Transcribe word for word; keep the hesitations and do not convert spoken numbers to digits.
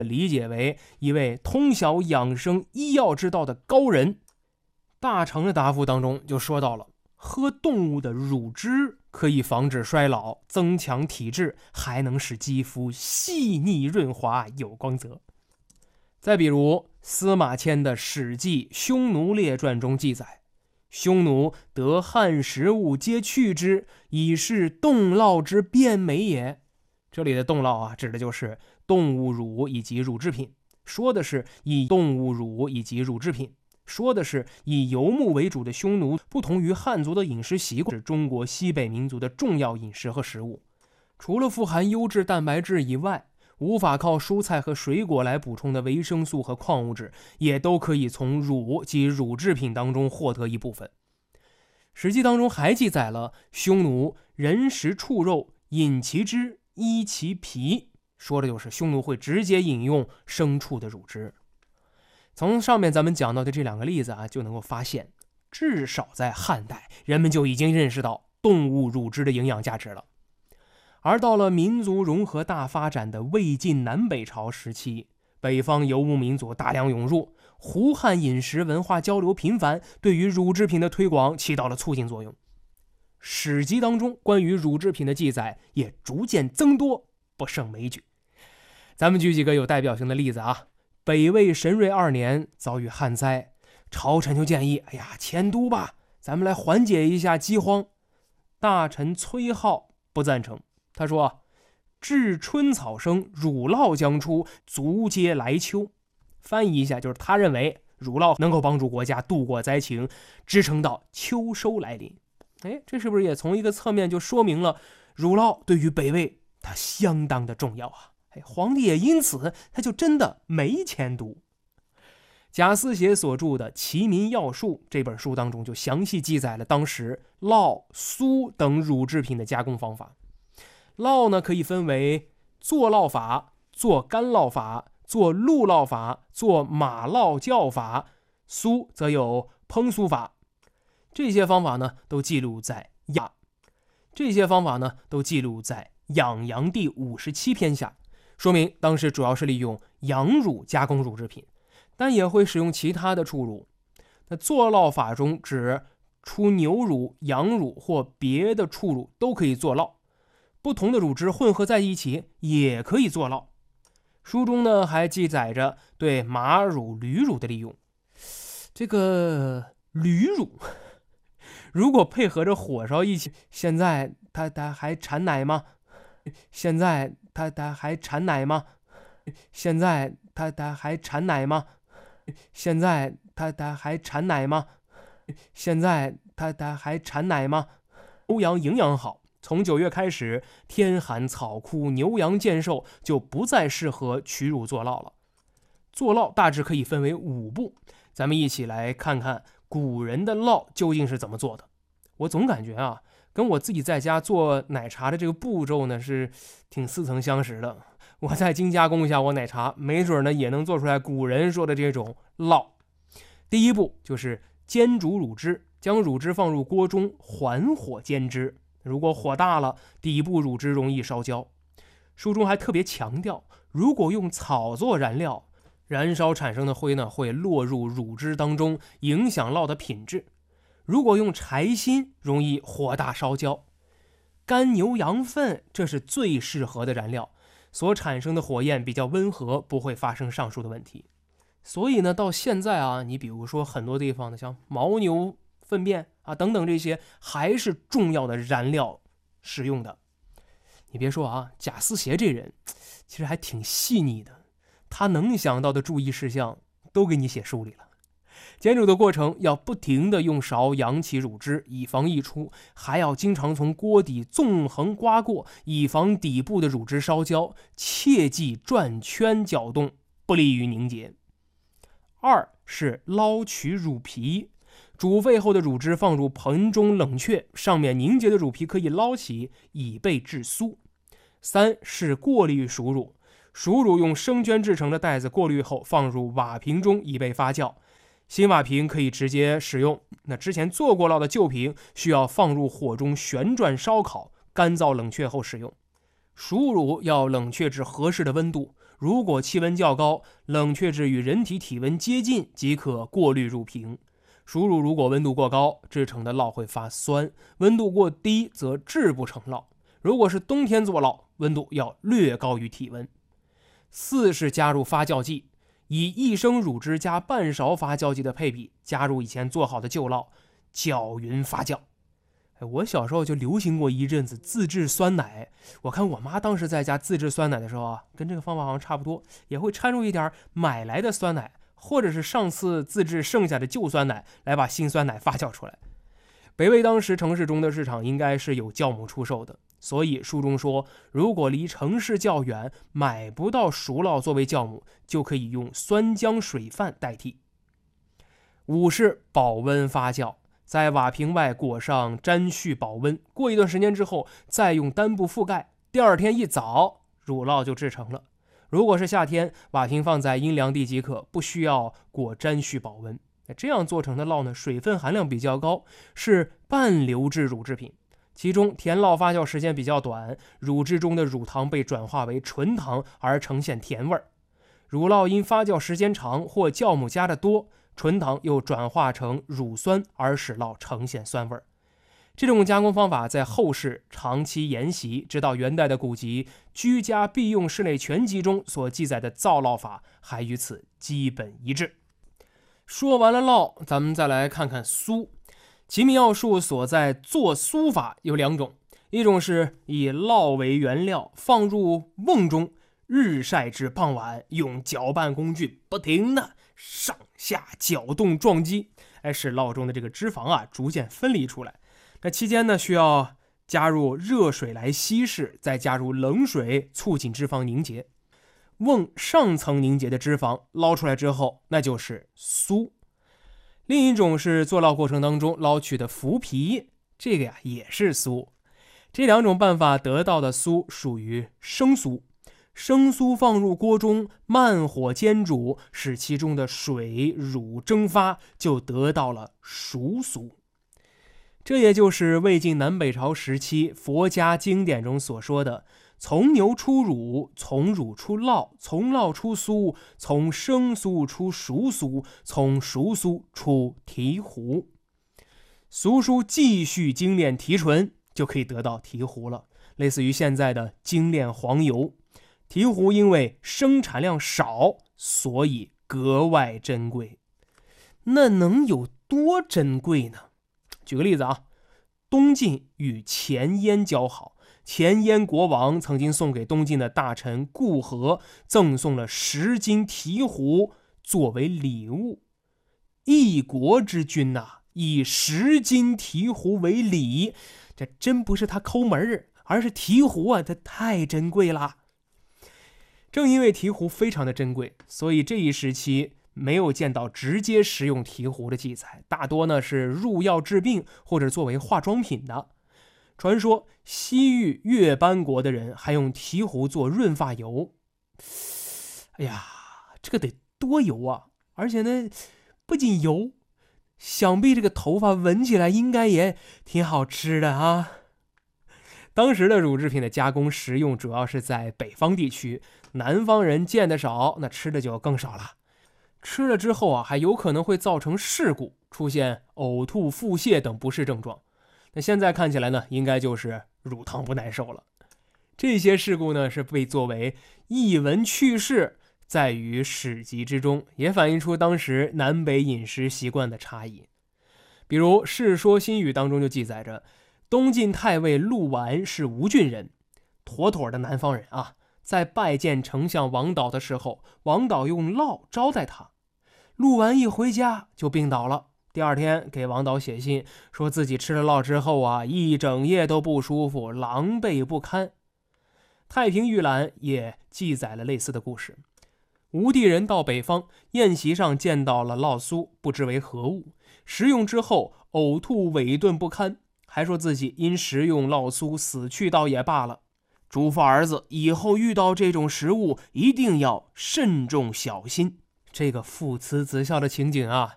理解为一位通晓养生医药之道的高人。大成的答复当中就说到了，喝动物的乳汁可以防止衰老，增强体质，还能使肌肤细腻润滑有光泽。再比如司马迁的《史记·匈奴列传》中记载，匈奴得汉食物皆去之，以是动酪之变美也。这里的动酪啊，指的就是动物乳以及乳制品，说的是以动物乳以及乳制品，说的是以游牧为主的匈奴不同于汉族的饮食习惯，是中国西北民族的重要饮食和食物。除了富含优质蛋白质以外，无法靠蔬菜和水果来补充的维生素和矿物质，也都可以从乳及乳制品当中获得一部分。史记当中还记载了匈奴人食畜肉，饮其汁，医其皮，说的就是匈奴会直接饮用牲畜的乳汁。从上面咱们讲到的这两个例子啊，就能够发现，至少在汉代，人们就已经认识到动物乳汁的营养价值了。而到了民族融合大发展的魏晋南北朝时期，北方游牧民族大量涌入，胡汉饮食文化交流频繁，对于乳制品的推广起到了促进作用。史籍当中关于乳制品的记载也逐渐增多，不胜枚举。咱们举几个有代表性的例子啊。北魏神瑞二年遭遇旱灾，朝臣就建议，哎呀，迁都吧，咱们来缓解一下饥荒。大臣崔颢不赞成，他说，至春草生，乳酪将出，足接来秋。翻译一下，就是他认为乳酪能够帮助国家度过灾情，支撑到秋收来临。哎，这是不是也从一个侧面就说明了乳酪对于北魏它相当的重要啊？哎，皇帝也因此他就真的没迁都。贾思勰所著的《齐民要术》这本书当中就详细记载了当时酪、酥等乳制品的加工方法。酪呢可以分为做酪法、做干酪法、做鹿酪法、做马酪酵法，酥则有烹酥法。这些方法呢都记录在养这些方法呢都记录在养羊第五十七篇下，说明当时主要是利用羊乳加工乳制品，但也会使用其他的畜乳。那做酪法中指出牛乳、羊乳或别的畜乳都可以做酪，不同的乳汁混合在一起也可以做酪。书中呢还记载着对马乳、驴乳的利用。这个驴乳如果配合着火烧一起，现在它它还产奶吗？现在它它还产奶吗？现在它它还产奶吗？现在它它还产奶吗？现在它它还产奶吗？牛羊营养好，从九月开始，天寒草枯，牛羊健寿，就不再适合取乳做酪了。做酪大致可以分为五步，咱们一起来看看古人的酪究竟是怎么做的。我总感觉啊，跟我自己在家做奶茶的这个步骤呢是挺似曾相识的。我再精加工一下我奶茶，没准呢也能做出来古人说的这种酪。第一步就是煎煮乳汁，将乳汁放入锅中，缓火煎汁。如果火大了，底部乳汁容易烧焦。书中还特别强调，如果用草做燃料，燃烧产生的灰呢会落入乳汁当中，影响酪的品质。如果用柴薪，容易火大烧焦。干牛羊粪，这是最适合的燃料，所产生的火焰比较温和，不会发生上述的问题。所以呢，到现在啊，你比如说很多地方的像牦牛粪便啊等等，这些还是重要的燃料使用的。你别说啊，贾思勰这人其实还挺细腻的，他能想到的注意事项都给你写书里了。煎煮的过程要不停地用勺扬起乳汁，以防溢出，还要经常从锅底纵横刮过，以防底部的乳汁烧焦，切忌转圈搅动，不利于凝结。二是捞取乳皮，煮沸后的乳汁放入盆中冷却，上面凝结的乳皮可以捞起，以备制酥。三是过滤熟乳，熟乳用生绢制成的袋子过滤后放入瓦瓶中，以备发酵。新瓦瓶可以直接使用，那之前做过酪的旧瓶需要放入火中旋转烧烤，干燥冷却后使用。熟乳要冷却至合适的温度， 如果气温较高，冷却至与人体体温接近，即可过滤入瓶。输入如果温度过高，制成的酪会发酸，温度过低则制不成酪。如果是冬天做酪，温度要略高于体温。四是加入发酵剂，以一升乳汁加半勺发酵剂的配比，加入以前做好的旧酪，搅匀发酵。我小时候就流行过一阵子自制酸奶，我看我妈当时在家自制酸奶的时候啊，跟这个方法好像差不多，也会掺入一点买来的酸奶，或者是上次自制剩下的旧酸奶，来把新酸奶发酵出来。北魏当时城市中的市场应该是有酵母出售的，所以书中说，如果离城市较远，买不到熟酪作为酵母，就可以用酸浆水饭代替。五是保温发酵，在瓦瓶外裹上粘絮保温，过一段时间之后再用单布覆盖，第二天一早乳酪就制成了。如果是夏天，瓦瓶放在阴凉地即可，不需要裹粘絮保温。这样做成的酪呢，水分含量比较高，是半流质乳制品，其中甜酪发酵时间比较短，乳汁中的乳糖被转化为纯糖而呈现甜味儿。乳酪因发酵时间长或酵母加的多，纯糖又转化成乳酸而使酪呈现酸味儿。这种加工方法在后世长期沿袭，直到元代的古籍《居家必用室内全集》中所记载的造酪法还与此基本一致。说完了酪，咱们再来看看酥。奇米要术所在做酥法有两种，一种是以酪为原料，放入瓮中，日晒至傍晚，用搅拌工具不停的上下搅动撞击，哎，使酪中的这个脂肪啊逐渐分离出来。那期间呢，需要加入热水来稀释，再加入冷水促进脂肪凝结。瓮上层凝结的脂肪捞出来之后，那就是酥。另一种是做酪过程当中捞取的麸皮，这个呀也是酥。这两种办法得到的酥属于生酥。生酥放入锅中慢火煎煮，使其中的水乳蒸发，就得到了熟酥。这也就是魏晋南北朝时期佛家经典中所说的从牛出乳，从乳出酪，从酪出酥，从生酥出熟酥，从熟酥出提壶。俗书继续精炼提纯，就可以得到提壶了，类似于现在的精炼黄油。提壶因为生产量少，所以格外珍贵。那能有多珍贵呢？举个例子啊，东晋与前燕交好，前燕国王曾经送给东晋的大臣顾和赠送了十斤提壶作为礼物。一国之君呐、啊，以十斤提壶为礼，这真不是他抠门，而是提壶啊，它太珍贵了。正因为提壶非常的珍贵，所以这一时期没有见到直接食用提壶的记载，大多呢是入药治病或者作为化妆品的。传说西域月班国的人还用提壶做润发油，哎呀，这个得多油啊！而且呢，不仅油，想必这个头发闻起来应该也挺好吃的啊。当时的乳制品的加工食用主要是在北方地区，南方人见得少，那吃的就更少了。吃了之后啊，还有可能会造成事故，出现呕吐、腹泻等不适症状。那现在看起来呢，应该就是乳糖不耐受了。这些事故呢，是被作为异闻趣事在于史籍之中，也反映出当时南北饮食习惯的差异。比如《世说新语》当中就记载着，东晋太尉陆绾是吴郡人，妥妥的南方人啊。在拜见丞相王导的时候，王导用酪招待他。陆绾一回家就病倒了，第二天给王导写信，说自己吃了酪之后啊，一整夜都不舒服，狼狈不堪。太平御览也记载了类似的故事。吴地人到北方，宴席上见到了酪酥，不知为何物，食用之后呕吐萎顿不堪，还说自己因食用酪酥死去倒也罢了。嘱咐儿子以后遇到这种食物一定要慎重小心。这个父慈子孝的情景啊，